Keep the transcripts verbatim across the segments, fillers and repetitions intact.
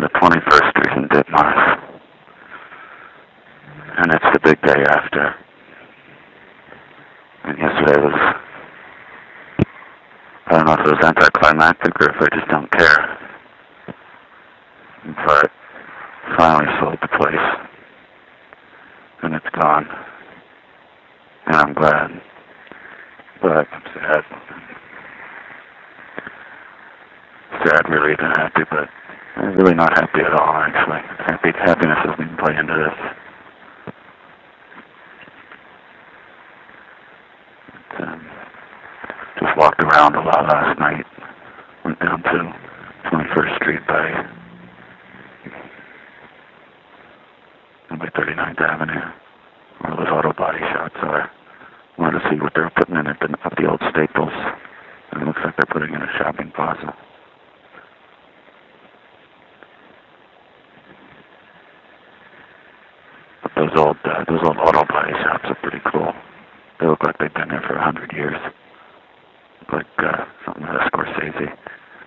to twenty-first Street in Ditmars. And it's the big day after. And yesterday was, I don't know if it was anticlimactic or if I just don't care. But finally sold the place. And it's gone. And I'm glad. But I'm sad. Sad, relieved, and happy, but I'm really not happy at all, actually. Happy, happiness doesn't even play into this. Um, just walked around a lot last night. Went down to twenty-first Street by, by thirty-ninth Avenue, where those auto body shops are. Wanted to see what they're putting in at the, at the old Staples. And it looks like they're putting in a shopping plaza. But those old, uh, those old auto body shops are pretty cool. They look like they've been there for a hundred years. Like uh, something out of Scorsese.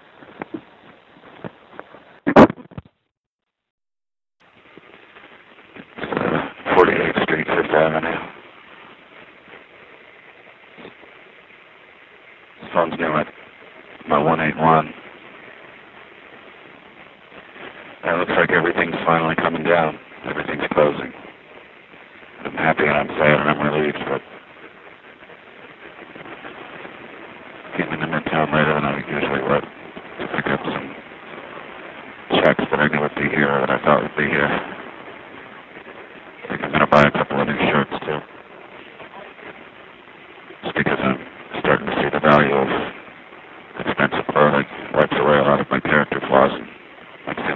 Uh, forty-eighth Street, Fifth Avenue. This phone's new at my one eight one. And it looks like everything's finally coming down. Everything's closing. I'm happy and I'm sad and I'm relieved, but came into Midtown later than I usually would to pick up some checks that I knew would be here or that I thought would be here. I think I'm going to buy a couple of new shirts too. Just because I'm starting to see the value of expensive clothing. Wipes away a lot of my character flaws.